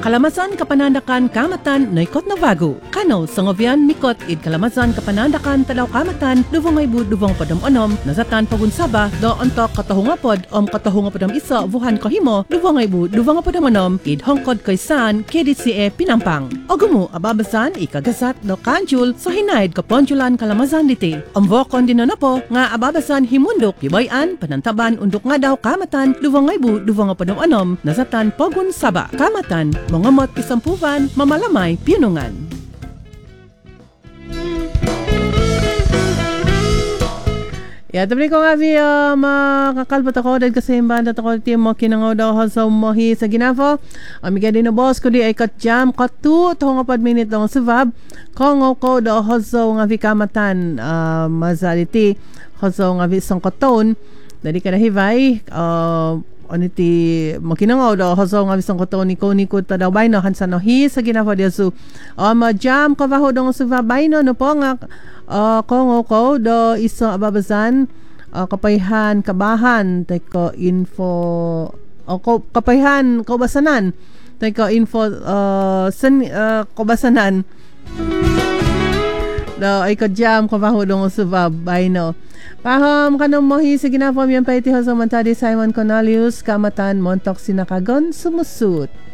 Kalamasan kapanandakan kamatan noikot na bago. Kano sangovian mikot id kalamasan kapanandakan talaw kamatan duvong ibu duvong padam onom nazatan pagunsaba do ontok katahungapod katahungapodam isa vuhan kahimo duvong ibu duvong padam onom id hongkod kaysan KDCA Pinampang. Ogumu ababasan ikagasat do kanjul so hinaid kaponjulan kalamasan diti. Amvokon din na po nga ababasan himundok gibayan panantaban undok nga daw kamatan duvong ibu duvong padam onom nazatan pagunsaba kamatan mangamot isampuvan, mamalamay, pinungan. Tapi ko nga makakalbot ako dahil kasi yung banda ako ti mo kinangaw daw sa mohi sa ginafo. Amiga din na boss ko di ay katjam katu to nga pad minute daw sa vab. Kongo ko daw hoso nga vikamatan mazaliti hoso nga visong koton. Dali ka na hivay oniti makinangaw daw hoso nga bisang ko ni ko ta daw bayno hansan no hi sa ginafo dia su jam ko baho dong su bayno no po nga kongo ko do iso ababasan kapayhan kabahan teko info ko kapayhan kabasanan teko info kabasanan do ay ko jam ko baho dong su bayno. Paham kanong mohi sa ginafom yan paiti ho sa mantadi Simon Cornelius kamatan montok sinakagon sumusut.